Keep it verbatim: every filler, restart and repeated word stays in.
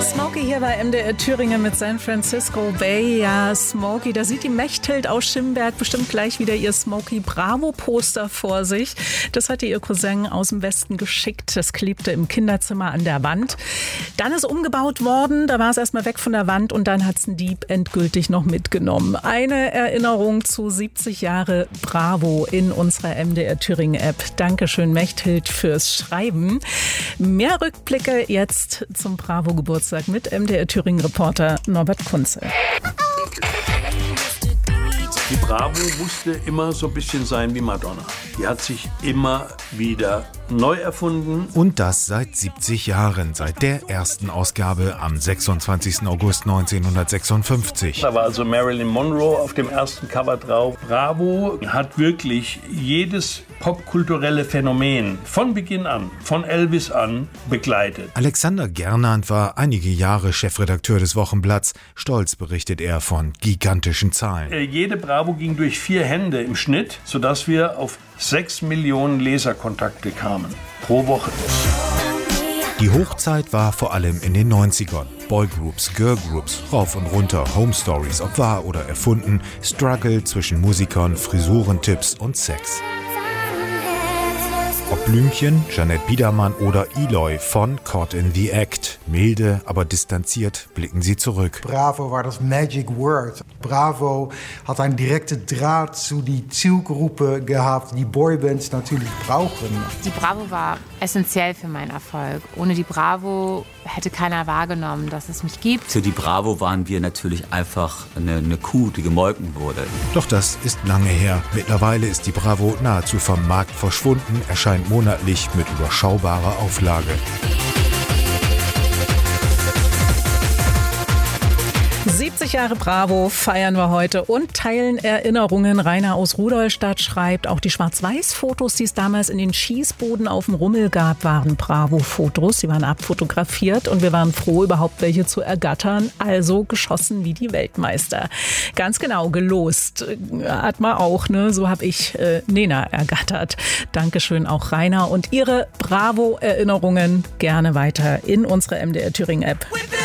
Smokey hier bei M D R Thüringen mit San Francisco Bay. Ja, Smokey, da sieht die Mechthild aus Schimberg bestimmt gleich wieder ihr Smokey Bravo Poster vor sich. Das hatte ihr Cousin aus dem Westen geschickt. Das klebte im Kinderzimmer an der Wand. Dann ist umgebaut worden, da war es erstmal weg von der Wand und dann hat es ein Dieb endgültig noch mitgenommen. Eine Erinnerung zu siebzig Jahre Bravo in unserer M D R Thüringen App. Dankeschön, Mechthild, fürs Schreiben. Mehr Rückblicke jetzt zum Bravo-Geburtstag mit M D R Thüringen-Reporter Norbert Kunze. Die Bravo musste immer so ein bisschen sein wie Madonna. Die hat sich immer wieder neu erfunden. Und das seit siebzig Jahren, seit der ersten Ausgabe am sechsundzwanzigsten August neunzehnhundertsechsundfünfzig. Da war also Marilyn Monroe auf dem ersten Cover drauf. Bravo hat wirklich jedes popkulturelle Phänomen von Beginn an, von Elvis an, begleitet. Alexander Gernand war einige Jahre Chefredakteur des Wochenblatts. Stolz berichtet er von gigantischen Zahlen. Äh, jede Bravo ging durch vier Hände im Schnitt, sodass wir auf sechs Millionen Leserkontakte kamen pro Woche. Die Hochzeit war vor allem in den neunzigern. Boygroups, Girlgroups, rauf und runter, Home Stories, ob wahr oder erfunden, Struggle zwischen Musikern, Frisurentipps und Sex. Ob Blümchen, Jeanette Biedermann oder Eloy von Caught in the Act. Milde, aber distanziert blicken sie zurück. Bravo war das Magic Word. Bravo hat einen direkten Draht zu die Zielgruppe gehabt, die Boybands natürlich brauchen. Die Bravo war essentiell für meinen Erfolg. Ohne die Bravo hätte keiner wahrgenommen, dass es mich gibt. Für die Bravo waren wir natürlich einfach eine, eine Kuh, die gemolken wurde. Doch das ist lange her. Mittlerweile ist die Bravo nahezu vom Markt verschwunden, erscheint monatlich mit überschaubarer Auflage. siebzig Jahre Bravo feiern wir heute und teilen Erinnerungen. Rainer aus Rudolstadt schreibt, auch die Schwarz-Weiß-Fotos, die es damals in den Schießbuden auf dem Rummel gab, waren Bravo-Fotos. Sie waren abfotografiert und wir waren froh, überhaupt welche zu ergattern. Also geschossen wie die Weltmeister. Ganz genau, gelost hat man auch, ne? So habe ich äh, Nena ergattert. Dankeschön auch Rainer und Ihre Bravo-Erinnerungen gerne weiter in unsere M D R Thüringen App.